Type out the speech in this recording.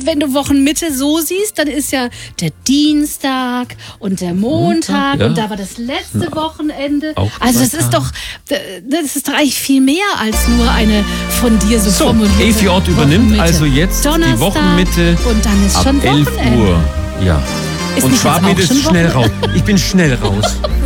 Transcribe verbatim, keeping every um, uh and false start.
wenn du Wochenmitte so siehst, dann ist ja der Dienstag und der Montag ja. und da war das letzte Na, Wochenende. auch Also zwei das ist Tage. doch, das ist doch eigentlich viel mehr als nur eine von dir so, So, formulierte Evi Ott übernimmt also jetzt Donnerstag die Wochenmitte und dann ist ab schon elf Wochenende. Uhr. Ja. Ist Und nicht jetzt Schwabenmitte auch ist schon schnell raus. Wochenende? Ich bin schnell raus.